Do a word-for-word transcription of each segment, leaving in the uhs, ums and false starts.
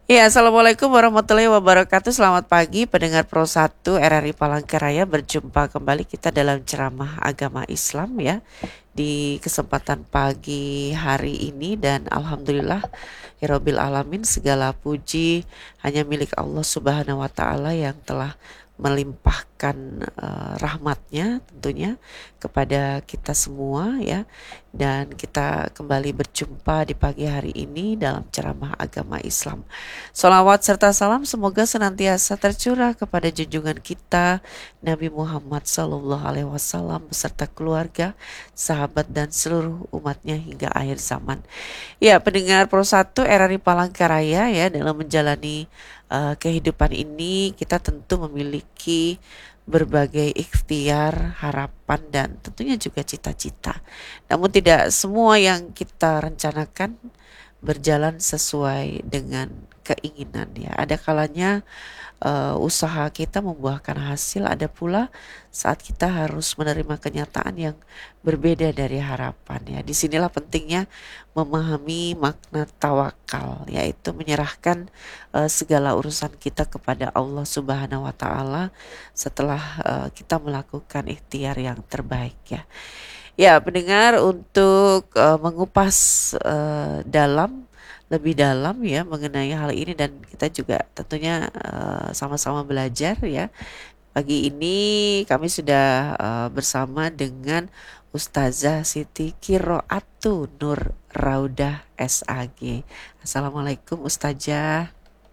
Ya, Assalamualaikum warahmatullahi wabarakatuh. Selamat pagi pendengar Pro satu R R I Palangkaraya. Berjumpa kembali kita dalam ceramah agama Islam ya di kesempatan pagi hari ini, dan alhamdulillah ya Rabbil alamin, segala puji hanya milik Allah Subhanahu wa taala yang telah melimpahkan uh, rahmatnya tentunya kepada kita semua ya, dan kita kembali berjumpa di pagi hari ini dalam ceramah agama Islam. Salawat serta salam semoga senantiasa tercurah kepada junjungan kita Nabi Muhammad Sallallahu Alaihi Wasallam beserta keluarga, sahabat dan seluruh umatnya hingga akhir zaman. Ya, pendengar Pro satu R R I Palangkaraya ya, dalam menjalani uh, kehidupan ini kita tentu memiliki berbagai ikhtiar, harapan dan tentunya juga cita-cita. Namun tidak semua yang kita rencanakan berjalan sesuai dengan keinginan ya. Ada kalanya uh, usaha kita membuahkan hasil, ada pula saat kita harus menerima kenyataan yang berbeda dari harapan ya. Disinilah pentingnya memahami makna tawakal, yaitu menyerahkan uh, segala urusan kita kepada Allah Subhanahu wa taala setelah uh, kita melakukan ikhtiar yang terbaik ya. Ya, pendengar, untuk uh, mengupas uh, dalam lebih dalam ya mengenai hal ini, dan kita juga tentunya uh, sama-sama belajar ya. Pagi ini kami sudah uh, bersama dengan Ustazah Siti Qiroatu Nur Raudah S A G. Assalamualaikum Ustazah.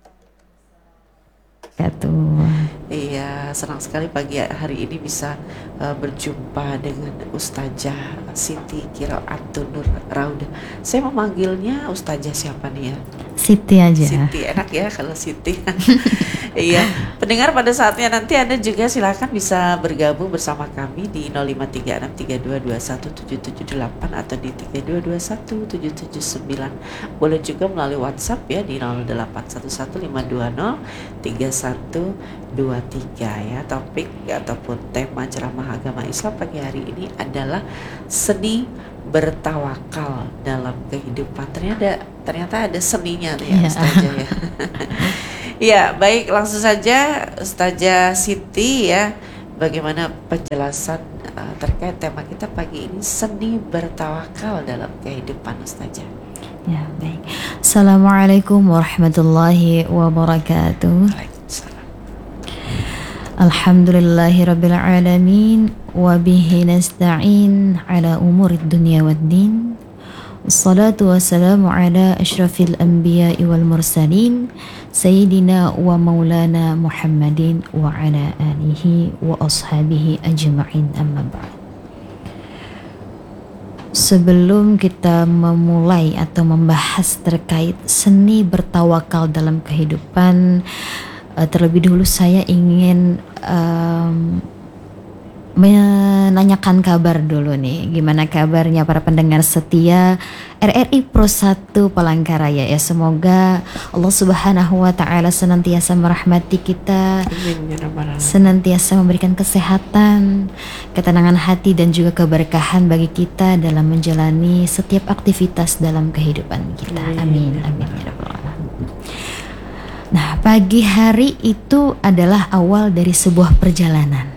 Iya, senang sekali pagi hari ini bisa uh, berjumpa dengan Ustazah Siti Qiroatu Nur Raudah. Saya memanggilnya Ustazah siapa nih ya? Siti aja. Siti, enak ya kalau Siti. Iya, pendengar, pada saatnya nanti Anda juga silakan bisa bergabung bersama kami di nol lima tiga enam tiga dua dua satu tujuh tujuh delapan atau di tiga dua dua satu tujuh tujuh sembilan. Boleh juga melalui WhatsApp ya di nol delapan satu satu lima dua nol tiga satu dua tiga ya. Topik ataupun tema ceramah agama Islam pagi hari ini adalah seni bertawakal dalam kehidupan. Ternyata ternyata ada seninya ya, yeah. Ustazah ya. Ya, baik, langsung saja Ustazah Siti ya, bagaimana penjelasan uh, terkait tema kita pagi ini, seni bertawakal dalam kehidupan Ustazah. Ya, baik. Assalamualaikum warahmatullahi wabarakatuh. Waalaikumsalam. Alhamdulillahirabbil alamin wa bihi nasta'in ala umurid dunya waddin. Wassalatu wassalamu ala asyrafil anbiya'i wal mursalin Sayyidina wa maulana Muhammadin wa ala alihi wa ashabihi ajma'in, amma ba'd. Sebelum kita memulai atau membahas terkait seni bertawakal dalam kehidupan, terlebih dahulu saya ingin um, menanyakan kabar dulu nih. Gimana kabarnya para pendengar setia R R I Pro satu Palangkaraya ya. Semoga Allah Subhanahu wa taala senantiasa merahmati kita, senantiasa memberikan kesehatan, ketenangan hati dan juga keberkahan bagi kita dalam menjalani setiap aktivitas dalam kehidupan kita. Amin amin ya rabbal alamin. Nah, pagi hari itu adalah awal dari sebuah perjalanan.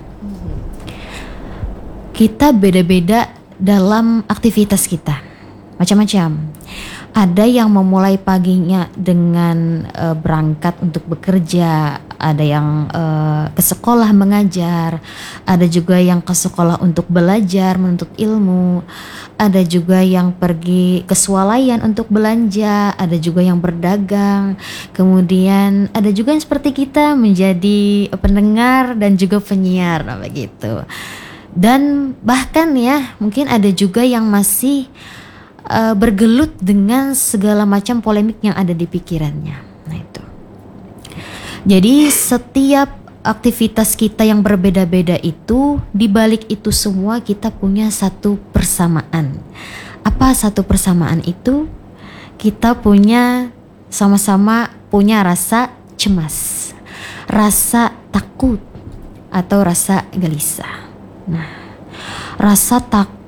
Kita beda-beda dalam aktivitas kita, macam-macam. Ada yang memulai paginya dengan uh, berangkat untuk bekerja, ada yang uh, ke sekolah mengajar, ada juga yang ke sekolah untuk belajar, menuntut ilmu, ada juga yang pergi ke swalayan untuk belanja, ada juga yang berdagang, kemudian ada juga yang seperti kita menjadi pendengar dan juga penyiar, begitu. Dan bahkan ya, mungkin ada juga yang masih uh, bergelut dengan segala macam polemik yang ada di pikirannya. Nah itu. Jadi setiap aktivitas kita yang berbeda-beda itu, di balik itu semua kita punya satu persamaan. Apa satu persamaan itu? Kita punya sama-sama punya rasa cemas, rasa takut atau rasa gelisah. Nah, rasa takut,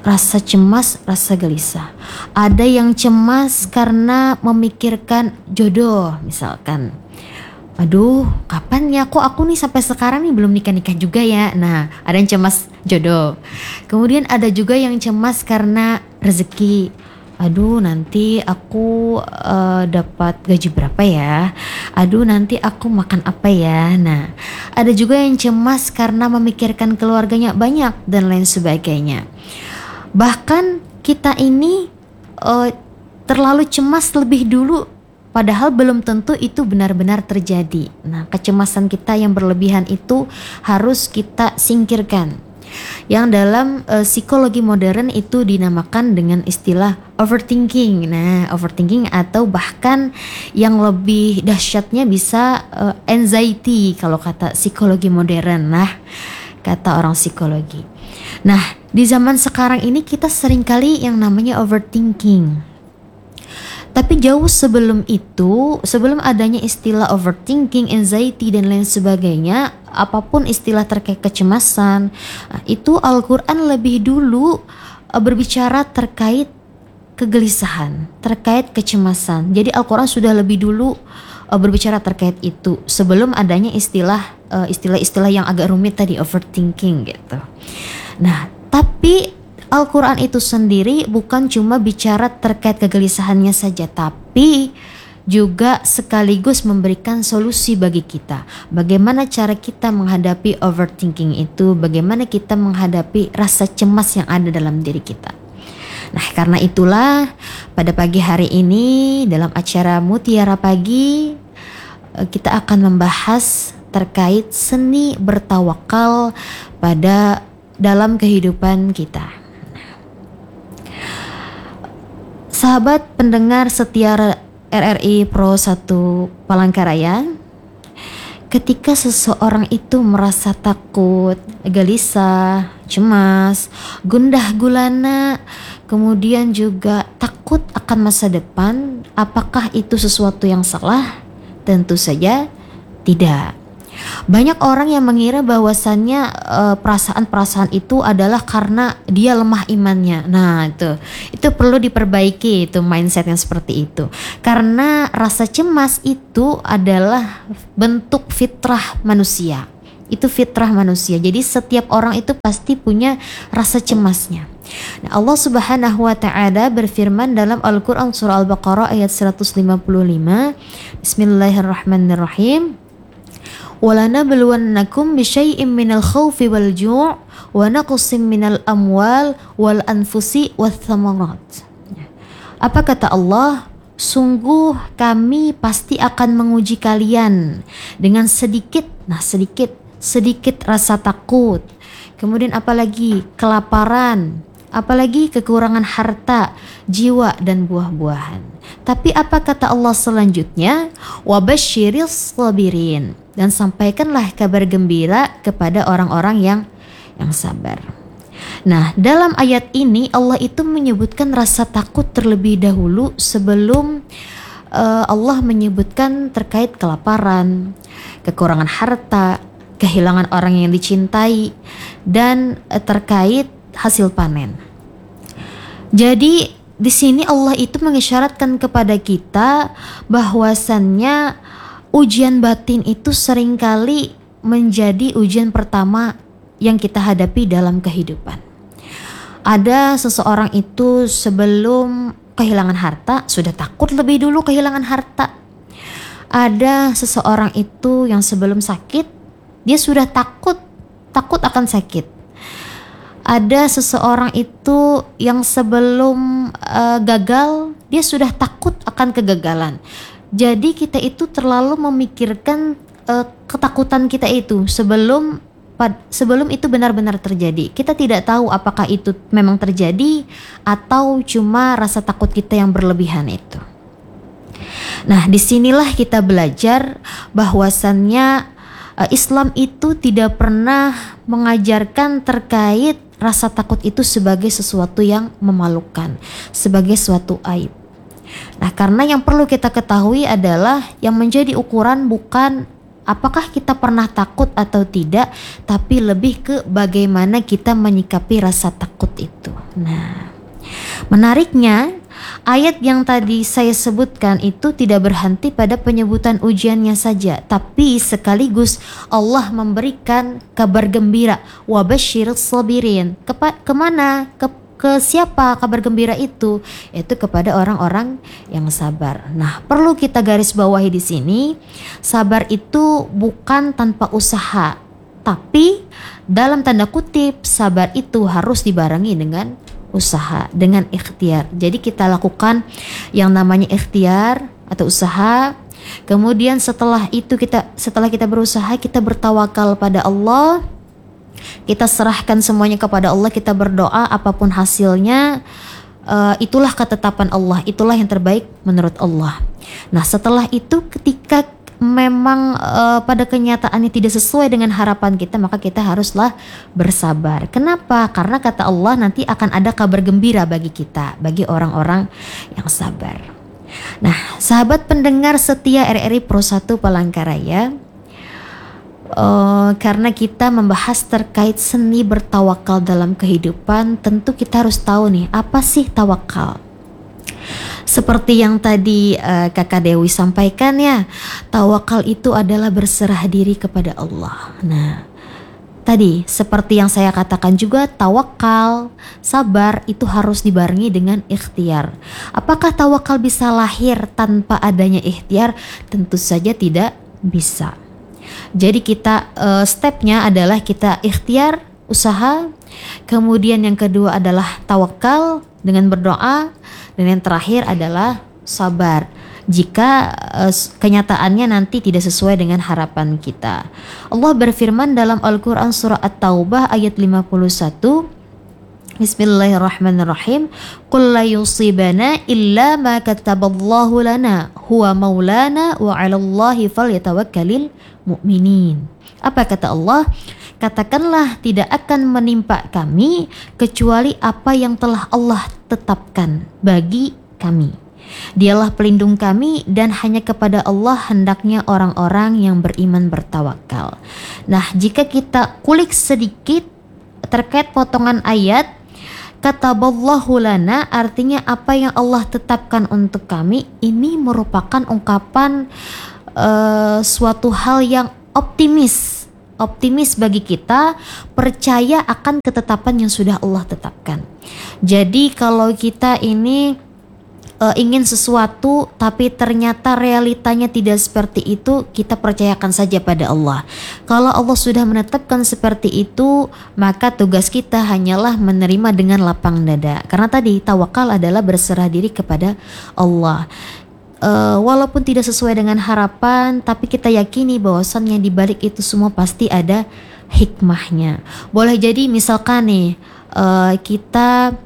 rasa cemas, rasa gelisah. Ada yang cemas karena memikirkan jodoh misalkan. Aduh, kapan ya, kok aku nih sampai sekarang nih belum nikah-nikah juga ya. Nah, ada yang cemas jodoh. Kemudian ada juga yang cemas karena rezeki. Aduh, nanti aku uh, dapat gaji berapa ya? Aduh, nanti aku makan apa ya? Nah, ada juga yang cemas karena memikirkan keluarganya banyak dan lain sebagainya. Bahkan kita ini uh, terlalu cemas lebih dulu, padahal belum tentu itu benar-benar terjadi. Nah, kecemasan kita yang berlebihan itu harus kita singkirkan. Yang dalam uh, psikologi modern itu dinamakan dengan istilah overthinking. Nah, overthinking atau bahkan yang lebih dahsyatnya bisa uh, anxiety kalau kata psikologi modern. Nah, kata orang psikologi. Nah, di zaman sekarang ini kita seringkali yang namanya overthinking. Tapi jauh sebelum itu, sebelum adanya istilah overthinking, anxiety dan lain sebagainya, apapun istilah terkait kecemasan, itu Al-Quran lebih dulu berbicara terkait kegelisahan, terkait kecemasan. Jadi Al-Quran sudah lebih dulu berbicara terkait itu sebelum adanya istilah istilah-istilah yang agak rumit tadi, overthinking gitu. Nah, tapi Al-Quran itu sendiri bukan cuma bicara terkait kegelisahannya saja, tapi juga sekaligus memberikan solusi bagi kita. Bagaimana cara kita menghadapi overthinking itu, bagaimana kita menghadapi rasa cemas yang ada dalam diri kita. Nah, karena itulah pada pagi hari ini dalam acara Mutiara Pagi kita akan membahas terkait seni bertawakal pada dalam kehidupan kita. Sahabat pendengar setia R R I Pro satu Palangkaraya, ketika seseorang itu merasa takut, gelisah, cemas, gundah gulana, kemudian juga takut akan masa depan, apakah itu sesuatu yang salah? Tentu saja tidak. Banyak orang yang mengira bahwasannya e, perasaan-perasaan itu adalah karena dia lemah imannya. Nah, itu itu perlu diperbaiki, itu mindset yang seperti itu. Karena rasa cemas itu adalah bentuk fitrah manusia. Itu fitrah manusia. Jadi setiap orang itu pasti punya rasa cemasnya. Nah, Allah Subhanahu wa taala berfirman dalam Al-Qur'an surah Al-Baqarah ayat seratus lima puluh lima. Bismillahirrahmanirrahim. وَلَنَبْلُوَنَّكُمْ بِشَيْءٍ مِّنَ الْخَوْفِ وَالْجُوعِ وَنَقْصٍ مِّنَ الْأَمْوَالِ وَالْأَنْفُسِ وَالثَّمَرَاتِ. Apa kata Allah? Sungguh kami pasti akan menguji kalian dengan sedikit, nah sedikit, sedikit rasa takut. Kemudian apalagi kelaparan, apalagi kekurangan harta, jiwa dan buah-buahan. Tapi apa kata Allah selanjutnya? Wabasyiris sabirin, dan sampaikanlah kabar gembira kepada orang-orang yang yang sabar. Nah, dalam ayat ini Allah itu menyebutkan rasa takut terlebih dahulu sebelum uh, Allah menyebutkan terkait kelaparan, kekurangan harta, kehilangan orang yang dicintai, dan uh, terkait hasil panen. Jadi di sini Allah itu mengisyaratkan kepada kita bahwasannya ujian batin itu seringkali menjadi ujian pertama yang kita hadapi dalam kehidupan. Ada seseorang itu sebelum kehilangan harta sudah takut lebih dulu kehilangan harta. Ada seseorang itu yang sebelum sakit dia sudah takut takut akan sakit. Ada seseorang itu yang sebelum uh, gagal dia sudah takut akan kegagalan. Jadi kita itu terlalu memikirkan uh, ketakutan kita itu sebelum pad, sebelum itu benar-benar terjadi. Kita tidak tahu apakah itu memang terjadi atau cuma rasa takut kita yang berlebihan itu. Nah, disinilah kita belajar bahwasannya uh, Islam itu tidak pernah mengajarkan terkait rasa takut itu sebagai sesuatu yang memalukan, sebagai suatu aib. Nah, karena yang perlu kita ketahui adalah yang menjadi ukuran bukan apakah kita pernah takut atau tidak, tapi lebih ke bagaimana kita menyikapi rasa takut itu. Nah, menariknya ayat yang tadi saya sebutkan itu tidak berhenti pada penyebutan ujiannya saja, tapi sekaligus Allah memberikan kabar gembira, wabashshirus sabirin. Kepa- kemana? Ke, ke siapa kabar gembira itu? Itu kepada orang-orang yang sabar. Nah, perlu kita garis bawahi di sini, sabar itu bukan tanpa usaha, tapi dalam tanda kutip sabar itu harus dibarengi dengan usaha, dengan ikhtiar. Jadi kita lakukan yang namanya ikhtiar atau usaha. Kemudian setelah itu kita setelah kita berusaha, kita bertawakal pada Allah. Kita serahkan semuanya kepada Allah, kita berdoa apapun hasilnya, uh, itulah ketetapan Allah, itulah yang terbaik menurut Allah. Nah, setelah itu ketika memang uh, pada kenyataannya tidak sesuai dengan harapan kita, maka kita haruslah bersabar. Kenapa? Karena kata Allah nanti akan ada kabar gembira bagi kita, bagi orang-orang yang sabar. Nah, sahabat pendengar setia R R I Pro satu Palangkaraya, uh, karena kita membahas terkait seni bertawakal dalam kehidupan, tentu kita harus tahu nih, apa sih tawakal? Seperti yang tadi uh, Kakak Dewi sampaikan ya, tawakal itu adalah berserah diri kepada Allah. Nah, tadi seperti yang saya katakan juga, tawakal, sabar itu harus dibarengi dengan ikhtiar. Apakah tawakal bisa lahir tanpa adanya ikhtiar? Tentu saja tidak bisa. Jadi kita uh, stepnya adalah kita ikhtiar, usaha, kemudian yang kedua adalah tawakal dengan berdoa, dan yang terakhir adalah sabar jika uh, kenyataannya nanti tidak sesuai dengan harapan kita. Allah berfirman dalam Al-Quran surah At-Taubah ayat lima puluh satu, Bismillahirrahmanirrahim, Qul la yusibana illa ma kataballahu lana huwa maulana wa 'alallahi falyatawakkalul mu'minin. Apa kata Allah? Katakanlah, tidak akan menimpa kami kecuali apa yang telah Allah tetapkan bagi kami. Dialah pelindung kami dan hanya kepada Allah hendaknya orang-orang yang beriman bertawakal. Nah, jika kita kulik sedikit terkait potongan ayat kataballahu lana, artinya apa yang Allah tetapkan untuk kami, ini merupakan ungkapan uh, suatu hal yang optimis. Optimis bagi kita, percaya akan ketetapan yang sudah Allah tetapkan. Jadi kalau kita ini uh, ingin sesuatu tapi ternyata realitanya tidak seperti itu, kita percayakan saja pada Allah. Kalau Allah sudah menetapkan seperti itu, maka tugas kita hanyalah menerima dengan lapang dada. Karena tadi tawakal adalah berserah diri kepada Allah. Uh, walaupun tidak sesuai dengan harapan, tapi kita yakini bahwasannya di balik itu semua pasti ada hikmahnya. Boleh jadi misalkan nih uh, kita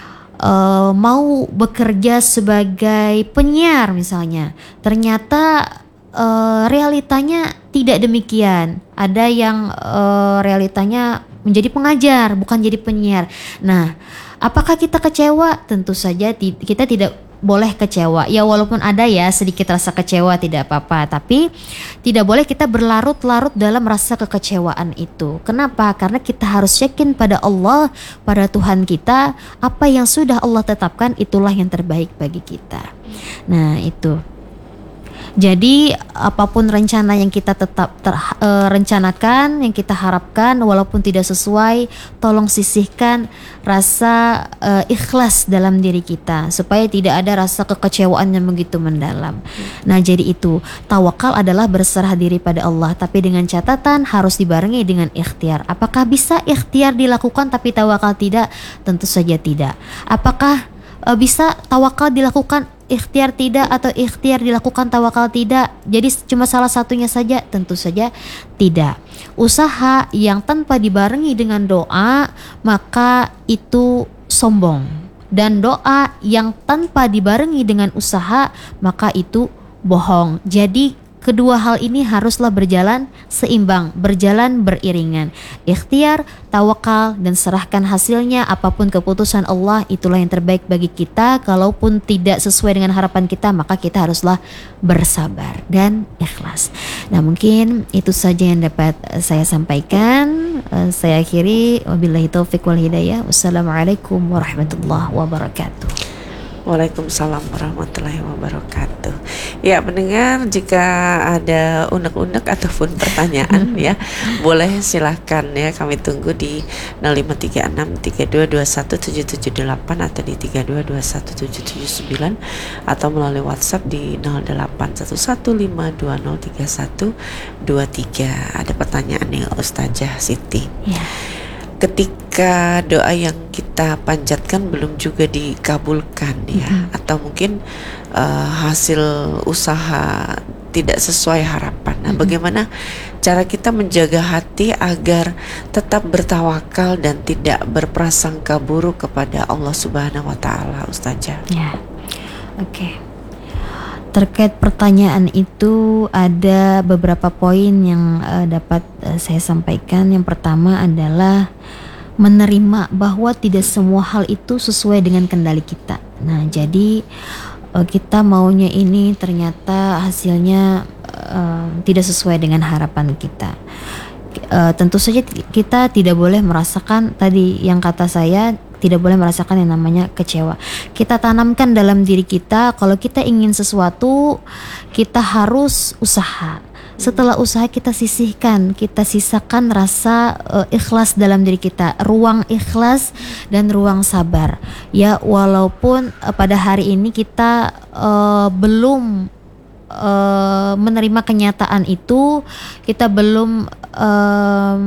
uh, mau bekerja sebagai penyiar misalnya, ternyata uh, realitanya tidak demikian. Ada yang uh, realitanya menjadi pengajar, bukan jadi penyiar. Nah, apakah kita kecewa? Tentu saja t- kita tidak boleh kecewa. Ya walaupun ada ya sedikit rasa kecewa tidak apa-apa, tapi tidak boleh kita berlarut-larut dalam rasa kekecewaan itu. Kenapa? Karena kita harus yakin pada Allah, pada Tuhan kita, apa yang sudah Allah tetapkan itulah yang terbaik bagi kita. Nah, itu. Jadi apapun rencana yang kita tetap ter, e, rencanakan, yang kita harapkan, walaupun tidak sesuai, tolong sisihkan rasa e, ikhlas dalam diri kita supaya tidak ada rasa kekecewaan yang begitu mendalam. Nah, jadi itu, tawakal adalah berserah diri pada Allah, tapi dengan catatan harus dibarengi dengan ikhtiar. Apakah bisa ikhtiar dilakukan tapi tawakal tidak? Tentu saja tidak. Apakah e, bisa tawakal dilakukan ikhtiar tidak, atau ikhtiar dilakukan tawakal tidak? Jadi cuma salah satunya saja? Tentu saja tidak. Usaha yang tanpa dibarengi dengan doa, maka itu sombong. Dan doa yang tanpa dibarengi dengan usaha, maka itu bohong. Jadi kedua hal ini haruslah berjalan seimbang, berjalan beriringan. Ikhtiar, tawakal, dan serahkan hasilnya. Apapun keputusan Allah, itulah yang terbaik bagi kita. Kalaupun tidak sesuai dengan harapan kita, maka kita haruslah bersabar dan ikhlas. Nah, mungkin itu saja yang dapat saya sampaikan. Saya akhiri, wabillahi taufiq wal hidayah. Wassalamualaikum warahmatullahi wabarakatuh. Waalaikumsalam warahmatullahi wabarakatuh. Ya, pendengar, jika ada unek-unek ataupun pertanyaan ya, boleh silahkan ya, kami tunggu di nol lima tiga enam tiga dua dua satu tujuh tujuh delapan atau di tiga dua dua satu tujuh tujuh sembilan atau melalui WhatsApp di nol delapan satu satu lima dua nol tiga satu dua tiga. Ada pertanyaan nih Ustazah Siti. Ya. Ketika doa yang kita panjatkan belum juga dikabulkan ya, mm-hmm. atau mungkin uh, hasil usaha tidak sesuai harapan. Nah, mm-hmm. bagaimana cara kita menjaga hati agar tetap bertawakal dan tidak berprasangka buruk kepada Allah Subhanahu wa taala, Ustazah? Ya. Oke. Okay. Terkait pertanyaan itu ada beberapa poin yang uh, dapat uh, saya sampaikan. Yang pertama adalah menerima bahwa tidak semua hal itu sesuai dengan kendali kita. Nah, jadi uh, kita maunya ini ternyata hasilnya uh, tidak sesuai dengan harapan kita. Uh, tentu saja kita tidak boleh merasakan tadi yang kata saya, tidak boleh merasakan yang namanya kecewa. Kita tanamkan dalam diri kita, kalau kita ingin sesuatu, kita harus usaha. Setelah usaha kita sisihkan, kita sisakan rasa uh, ikhlas dalam diri kita, ruang ikhlas dan ruang sabar. Ya, walaupun uh, pada hari ini kita uh, belum uh, menerima kenyataan itu, kita belum uh,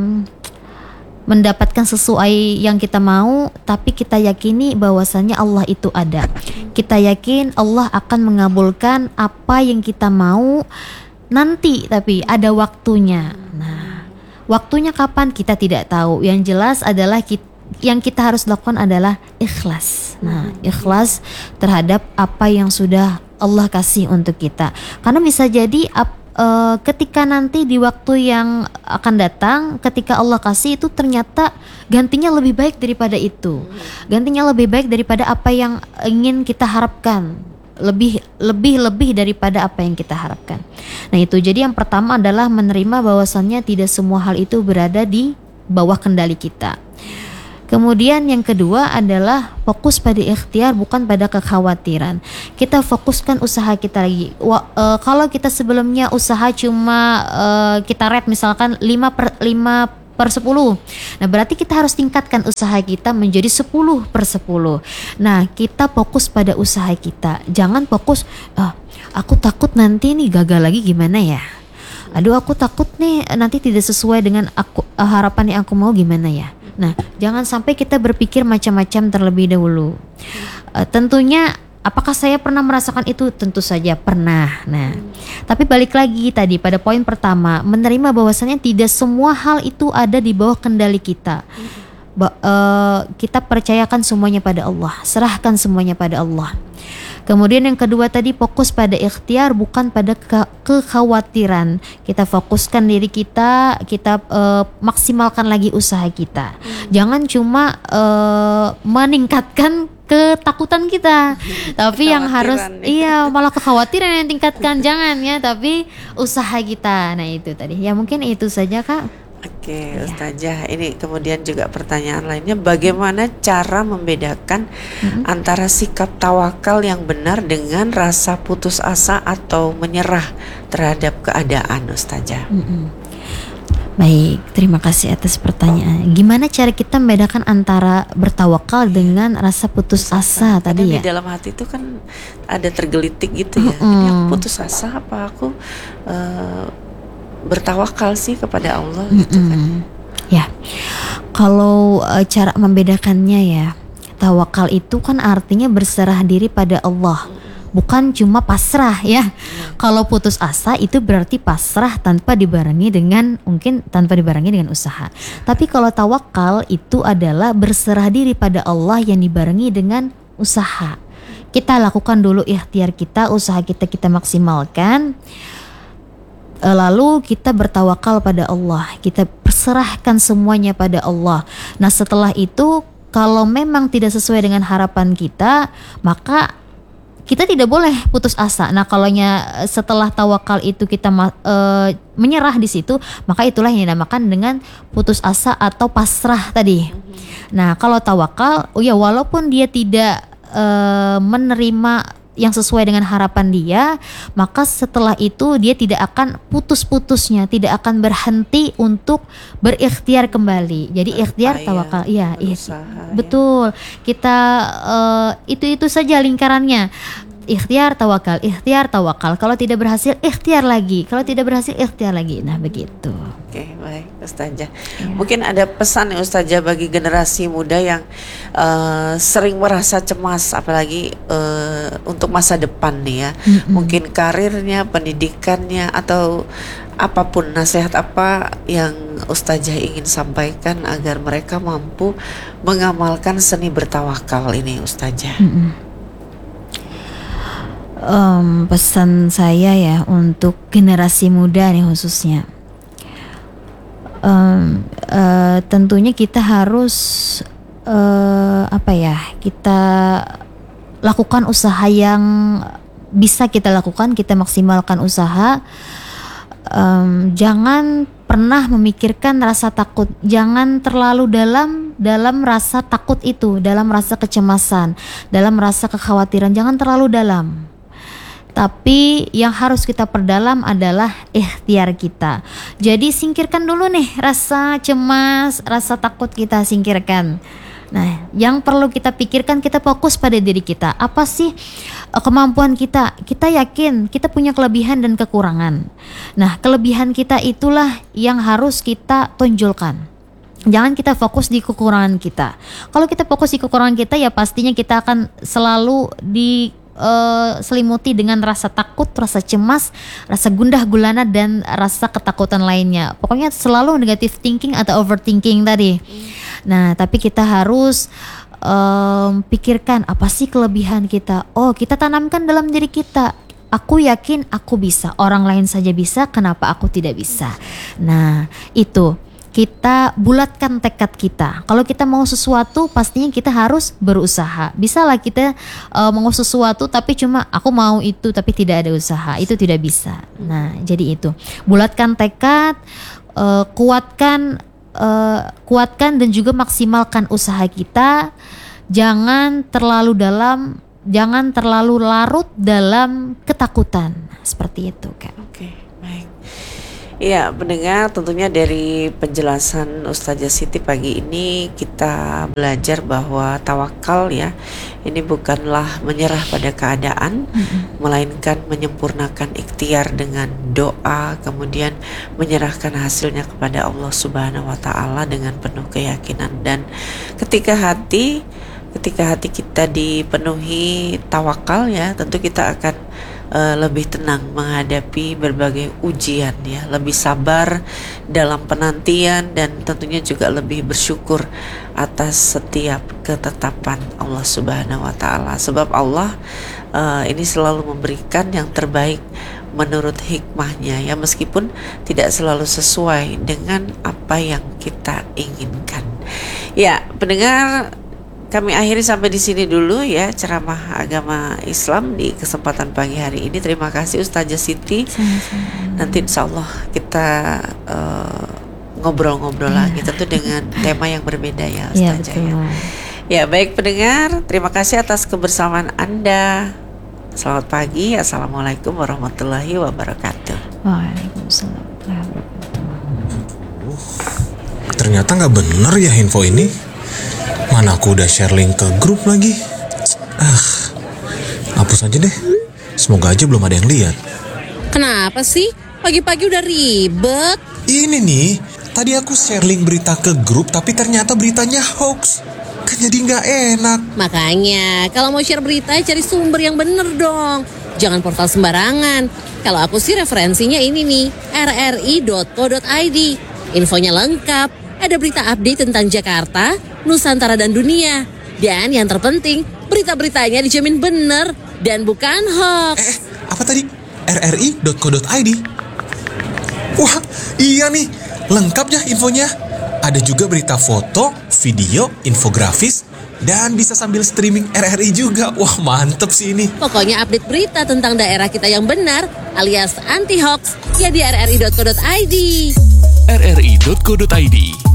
mendapatkan sesuai yang kita mau, tapi kita yakini bahwasannya Allah itu ada. Kita yakin Allah akan mengabulkan apa yang kita mau nanti, tapi ada waktunya. Nah, waktunya kapan kita tidak tahu. Yang jelas adalah kita, yang kita harus lakukan adalah ikhlas. Nah, ikhlas terhadap apa yang sudah Allah kasih untuk kita. Karena bisa jadi ap, Uh, ketika nanti di waktu yang akan datang, ketika Allah kasih itu ternyata gantinya lebih baik daripada itu, gantinya lebih baik daripada apa yang ingin kita harapkan, lebih lebih lebih daripada apa yang kita harapkan. Nah, itu jadi yang pertama adalah menerima bahwasannya tidak semua hal itu berada di bawah kendali kita. Kemudian yang kedua adalah fokus pada ikhtiar, bukan pada kekhawatiran. Kita fokuskan usaha kita lagi. Wa, e, kalau kita sebelumnya usaha cuma e, kita rate misalkan lima per sepuluh. Nah, berarti kita harus tingkatkan usaha kita menjadi sepuluh per sepuluh. Nah, kita fokus pada usaha kita. Jangan fokus, oh, aku takut nanti nih gagal lagi gimana ya. Aduh, aku takut nih nanti tidak sesuai dengan aku harapan yang aku mau gimana ya. Nah, jangan sampai kita berpikir macam-macam terlebih dahulu. Uh, tentunya, apakah saya pernah merasakan itu? Tentu saja pernah. Nah, tapi balik lagi tadi pada poin pertama, menerima bahwasannya tidak semua hal itu ada di bawah kendali kita. Ba- uh, kita percayakan semuanya pada Allah, serahkan semuanya pada Allah. Kemudian yang kedua tadi, fokus pada ikhtiar, bukan pada ke- kekhawatiran. Kita fokuskan diri kita, kita uh, maksimalkan lagi usaha kita. Hmm. Jangan cuma uh, meningkatkan ketakutan kita, tapi yang harus nih. Iya malah kekhawatiran yang tingkatkan. Jangan ya, tapi usaha kita. Nah, itu tadi. Ya, mungkin itu saja, Kak. Oke, ya. Ustazah, ini kemudian juga pertanyaan lainnya, bagaimana cara membedakan mm-hmm. antara sikap tawakal yang benar dengan rasa putus asa atau menyerah terhadap keadaan, Ustazah? Mm-hmm. Baik, terima kasih atas pertanyaan. Gimana cara kita membedakan antara bertawakal dengan rasa putus asa, asa tadi ya? Di dalam hati itu kan ada tergelitik gitu ya. Mm-hmm. Ini aku putus asa apa aku uh, bertawakal sih kepada Allah gitu kan. Ya, kalau uh, cara membedakannya ya, tawakal itu kan artinya berserah diri pada Allah, bukan cuma pasrah ya. Kalau putus asa itu berarti pasrah tanpa dibarengi dengan mungkin tanpa dibarengi dengan usaha. Tapi kalau tawakal itu adalah berserah diri pada Allah yang dibarengi dengan usaha. Kita lakukan dulu ikhtiar kita, usaha kita kita maksimalkan. E, lalu kita bertawakal pada Allah, kita perserahkan semuanya pada Allah. Nah setelah itu kalau memang tidak sesuai dengan harapan kita, maka kita tidak boleh putus asa. Nah, kalaunya setelah tawakal itu kita e, menyerah di situ, maka itulah yang dinamakan dengan putus asa atau pasrah tadi. Nah, kalau tawakal, oh ya walaupun dia tidak e, menerima yang sesuai dengan harapan dia, maka setelah itu dia tidak akan putus-putusnya, tidak akan berhenti untuk berikhtiar kembali. Jadi ikhtiar tawakal, iya, berusaha, betul. Kita uh, itu-itu saja lingkarannya. Ikhtiar tawakal, ikhtiar tawakal. Kalau tidak berhasil, ikhtiar lagi. Kalau tidak berhasil, ikhtiar lagi. Nah, begitu. Oke, baik Ustazah. Ya. Mungkin ada pesan ya Ustazah bagi generasi muda yang uh, sering merasa cemas, apalagi uh, untuk masa depan nih ya. Mm-hmm. Mungkin karirnya, pendidikannya, atau apapun, nasihat apa yang Ustazah ingin sampaikan agar mereka mampu mengamalkan seni bertawakal ini Ustazah. Mm-hmm. Um, pesan saya ya untuk generasi muda nih khususnya, um, uh, tentunya kita harus uh, apa ya, kita lakukan usaha yang bisa kita lakukan, kita maksimalkan usaha. Um, jangan pernah memikirkan rasa takut, jangan terlalu dalam dalam rasa takut itu, dalam rasa kecemasan, dalam rasa kekhawatiran, jangan terlalu dalam. Tapi yang harus kita perdalam adalah ikhtiar kita. Jadi singkirkan dulu nih rasa cemas, rasa takut kita singkirkan. Nah, yang perlu kita pikirkan, kita fokus pada diri kita. Apa sih kemampuan kita? Kita yakin kita punya kelebihan dan kekurangan. Nah, kelebihan kita itulah yang harus kita tonjolkan. Jangan kita fokus di kekurangan kita. Kalau kita fokus di kekurangan kita, ya pastinya kita akan selalu di Uh, selimuti dengan rasa takut, rasa cemas, rasa gundah gulana, dan rasa ketakutan lainnya. Pokoknya selalu negative thinking atau overthinking tadi. Nah, tapi kita harus um, pikirkan apa sih kelebihan kita. Oh, kita tanamkan dalam diri kita. Aku yakin aku bisa. Orang lain saja bisa, kenapa aku tidak bisa? Nah, itu. Kita bulatkan tekad kita. Kalau kita mau sesuatu, pastinya kita harus berusaha. Bisa lah kita uh, mau sesuatu tapi cuma aku mau itu tapi tidak ada usaha. Itu tidak bisa. Nah, jadi itu. Bulatkan tekad, uh, kuatkan, uh, kuatkan dan juga maksimalkan usaha kita. Jangan terlalu dalam, jangan terlalu larut dalam ketakutan. Seperti itu, Kak. Oke, baik. Iya, pendengar, tentunya dari penjelasan Ustazah Siti pagi ini kita belajar bahwa tawakal ya, ini bukanlah menyerah pada keadaan, mm-hmm. melainkan menyempurnakan ikhtiar dengan doa, kemudian menyerahkan hasilnya kepada Allah Subhanahu wa taala dengan penuh keyakinan. Dan ketika hati ketika hati kita dipenuhi tawakal ya, tentu kita akan Uh, lebih tenang menghadapi berbagai ujian ya, lebih sabar dalam penantian, dan tentunya juga lebih bersyukur atas setiap ketetapan Allah Subhanahu wa taala. Sebab Allah uh, ini selalu memberikan yang terbaik menurut hikmahnya ya, meskipun tidak selalu sesuai dengan apa yang kita inginkan. Ya, pendengar, kami akhiri sampai di sini dulu ya ceramah agama Islam di kesempatan pagi hari ini. Terima kasih Ustazah Siti. Sama-sama. Nanti insya Allah kita uh, ngobrol-ngobrol ya. lagi, tentu dengan tema yang berbeda ya Ustazah. Ya, ya. Ya, baik pendengar, terima kasih atas kebersamaan Anda. Selamat pagi. Assalamualaikum warahmatullahi wabarakatuh. Waalaikumsalam warahmatullahi wabarakatuh. Ternyata nggak bener ya info ini. Mana aku udah share link ke grup lagi. Ah, hapus aja deh. Semoga aja belum ada yang lihat. Kenapa sih? Pagi-pagi udah ribet. Ini nih, tadi aku share link berita ke grup, tapi ternyata beritanya hoax. Kan jadi nggak enak. Makanya, kalau mau share berita, cari sumber yang bener dong. Jangan portal sembarangan. Kalau aku sih referensinya ini nih, r r i dot co dot i d. Infonya lengkap. Ada berita update tentang Jakarta, Nusantara, dan dunia. Dan yang terpenting, berita-beritanya dijamin benar dan bukan hoax. Eh, apa tadi? r r i dot co dot i d? Wah, iya nih. Lengkap ya infonya. Ada juga berita foto, video, infografis, dan bisa sambil streaming R R I juga. Wah, mantep sih ini. Pokoknya update berita tentang daerah kita yang benar alias anti hoax ya di r r i dot co dot i d. r r i dot co dot i d